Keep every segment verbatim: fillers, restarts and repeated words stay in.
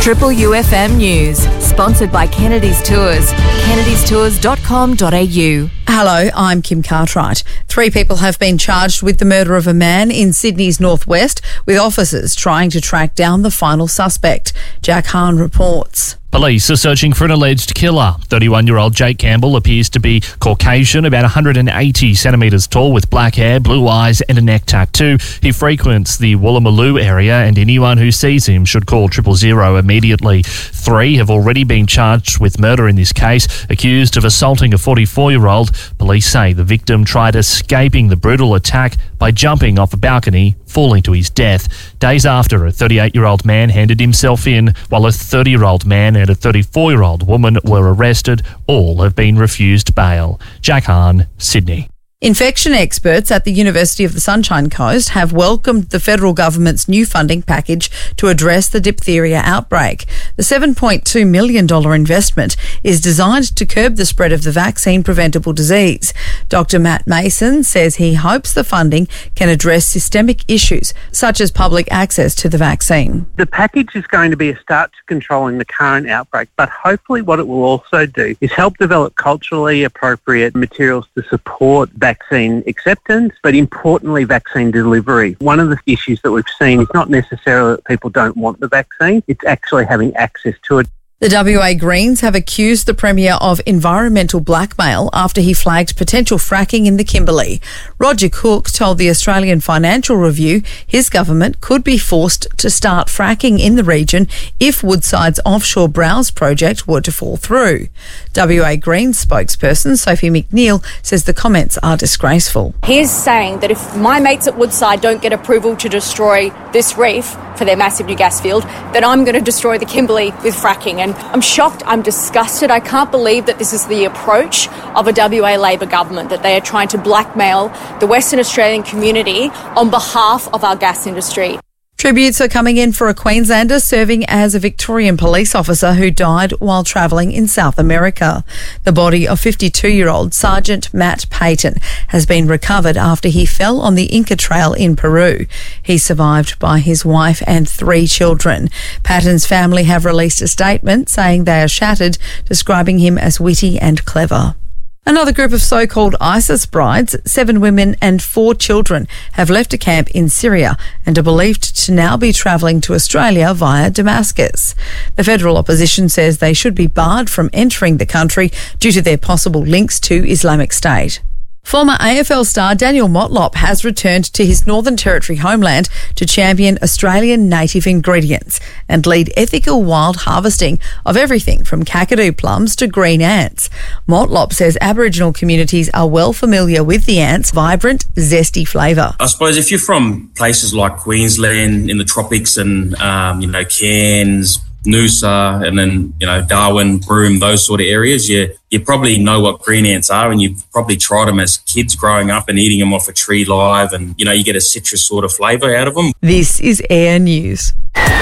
Triple U F M News, sponsored by Kennedy's Tours, kennedys tours dot com dot a u. Hello, I'm Kim Cartwright. Three people have been charged with the murder of a man in Sydney's northwest, with officers trying to track down the final suspect. Jack Hahn reports. Police are searching for an alleged killer. thirty-one-year-old Jake Campbell appears to be Caucasian, about one hundred eighty centimetres tall, with black hair, blue eyes and a neck tattoo. He frequents the Woolloomooloo area, and anyone who sees him should call triple zero immediately. Three have already been charged with murder in this case, accused of assaulting a forty-four-year-old. Police say the victim tried escaping the brutal attack by jumping off a balcony, falling to his death. Days after, a thirty-eight-year-old man handed himself in, while a thirty-year-old man and a thirty-four-year-old woman were arrested. All have been refused bail. Jack Hahn, Sydney. Infection experts at the University of the Sunshine Coast have welcomed the federal government's new funding package to address the diphtheria outbreak. The seven point two million dollars investment is designed to curb the spread of the vaccine-preventable disease. Doctor Matt Mason says he hopes the funding can address systemic issues, such as public access to the vaccine. The package is going to be a start to controlling the current outbreak, but hopefully what it will also do is help develop culturally appropriate materials to support vaccine vaccine acceptance, but importantly, vaccine delivery. One of the issues that we've seen is not necessarily that people don't want the vaccine, it's actually having access to it. The W A Greens have accused the Premier of environmental blackmail after he flagged potential fracking in the Kimberley. Roger Cook told the Australian Financial Review his government could be forced to start fracking in the region if Woodside's offshore Browse project were to fall through. W A Greens spokesperson Sophie McNeil says the comments are disgraceful. He's saying that if my mates at Woodside don't get approval to destroy this reef for their massive new gas field, then I'm going to destroy the Kimberley with fracking. And I'm shocked, I'm disgusted. I can't believe that this is the approach of a W A Labor government, that they are trying to blackmail the Western Australian community on behalf of our gas industry. Tributes are coming in for a Queenslander serving as a Victorian police officer who died while travelling in South America. The body of fifty-two-year-old Sergeant Matt Payton has been recovered after he fell on the Inca Trail in Peru. He's survived by his wife and three children. Payton's family have released a statement saying they are shattered, describing him as witty and clever. Another group of so-called ISIS brides, seven women and four children, have left a camp in Syria and are believed to now be travelling to Australia via Damascus. The federal opposition says they should be barred from entering the country due to their possible links to Islamic State. Former A F L star Daniel Motlop has returned to his Northern Territory homeland to champion Australian native ingredients and lead ethical wild harvesting of everything from Kakadu plums to green ants. Motlop says Aboriginal communities are well familiar with the ants' vibrant, zesty flavour. I suppose if you're from places like Queensland in the tropics and, um, you know, Cairns, Noosa, and then, you know, Darwin, Broome, those sort of areas, you you probably know what green ants are, and you've probably tried them as kids growing up and eating them off a tree live, and, you know, you get a citrus sort of flavour out of them. This is Air News.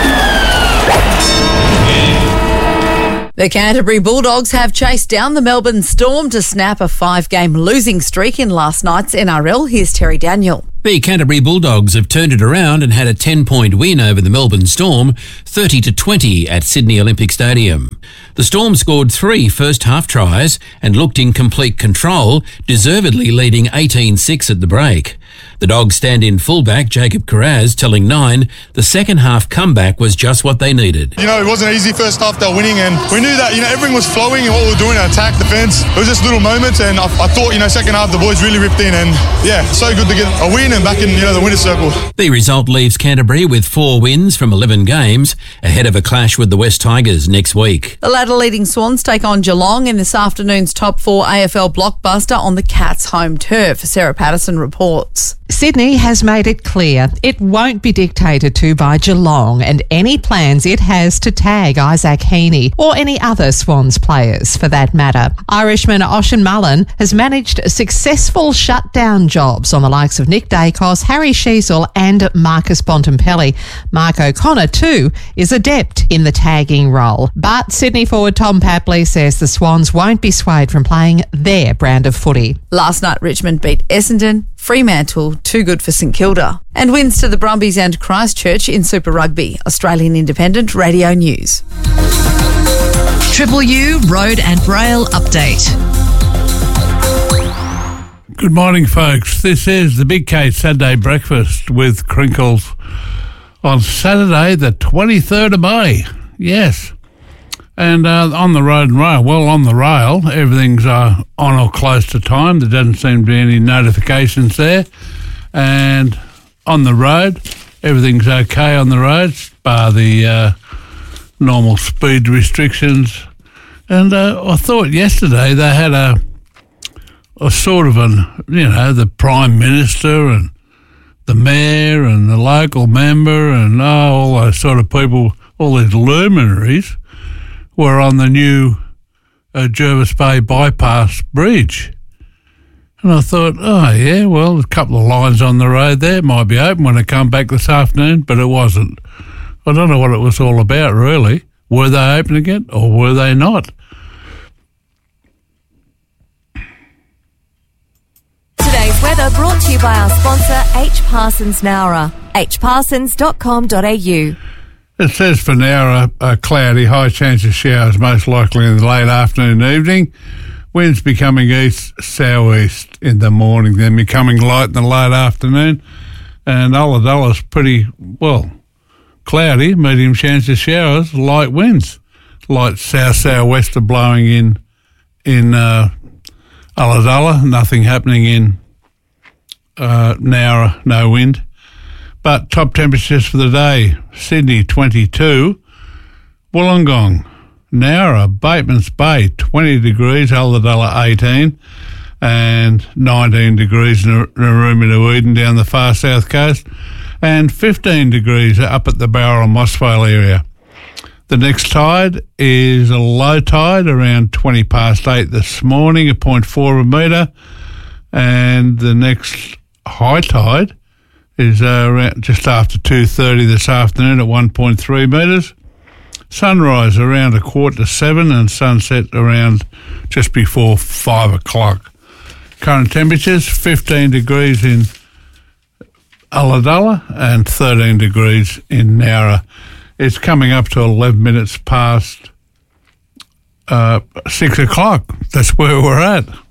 The Canterbury Bulldogs have chased down the Melbourne Storm to snap a five-game losing streak in last night's N R L. Here's Terry Daniel. The Canterbury Bulldogs have turned it around and had a ten-point win over the Melbourne Storm, thirty to twenty at Sydney Olympic Stadium. The Storm scored three first-half tries and looked in complete control, deservedly leading eighteen six at the break. The Dogs stand-in fullback Jacob Carraz telling Nine the second-half comeback was just what they needed. You know, it wasn't easy first half, they were winning, and we knew that, you know, everything was flowing and what we were doing, attack, defence. It was just little moments, and I, I thought, you know, second half the boys really ripped in, and yeah, so good to get a win and back in, you know, the winner's circle. The result leaves Canterbury with four wins from eleven games, ahead of a clash with the West Tigers next week. The ladder-leading Swans take on Geelong in this afternoon's top four A F L blockbuster on the Cats' home turf. Sarah Patterson reports. Sydney has made it clear it won't be dictated to by Geelong and any plans it has to tag Isaac Heaney or any other Swans players for that matter. Irishman Ocean Mullen has managed successful shutdown jobs on the likes of Nick Dacos, Harry Sheasel and Marcus Bontempelli. Mark O'Connor too is adept in the tagging role. But Sydney forward Tom Papley says the Swans won't be swayed from playing their brand of footy. Last night Richmond beat Essendon Fremantle too good for St Kilda. And wins to the Brumbies and Christchurch in Super Rugby. Australian Independent Radio News. Triple U Road and Rail Update. Good morning, folks. This is the Big K Saturday Breakfast with Crinkles on Saturday, the twenty-third of May. Yes. And uh, on the road and rail, well, on the rail, everything's uh, on or close to time. There doesn't seem to be any notifications there. And on the road, everything's okay on the roads, bar the uh, normal speed restrictions. And uh, I thought yesterday they had a, a sort of an, you know, the Prime Minister and the Mayor and the local member and oh, all those sort of people, all these luminaries, were on the new uh, Jervis Bay Bypass Bridge. And I thought, oh, yeah, well, a couple of lines on the road there might be open when I come back this afternoon, but it wasn't. I don't know what it was all about, really. Were they opening it or were they not? Today's weather brought to you by our sponsor, H. Parsons Nowra. h parsons dot com dot a u. It says for now, a, a cloudy, high chance of showers, most likely in the late afternoon and evening. Winds becoming east, southeast in the morning, then becoming light in the late afternoon. And Ulladulla's pretty, well, cloudy, medium chance of showers, light winds. Light south-southwest are blowing in in uh, Ulladulla, nothing happening in uh, Nowra, no wind. But top temperatures for the day, Sydney twenty-two, Wollongong, Nowra, Batemans Bay twenty degrees, Ulladulla eighteen, and nineteen degrees Narooma to Eden down the far south coast, and fifteen degrees up at the Bowral and Mossvale area. The next tide is a low tide around twenty past eight this morning, a zero point four of a metre, and the next high tide is uh, around just after two thirty this afternoon at one point three metres. Sunrise around a quarter to seven and sunset around just before five o'clock. Current temperatures, fifteen degrees in Ulladulla and thirteen degrees in Nowra. It's coming up to eleven minutes past uh, six o'clock. That's where we're at.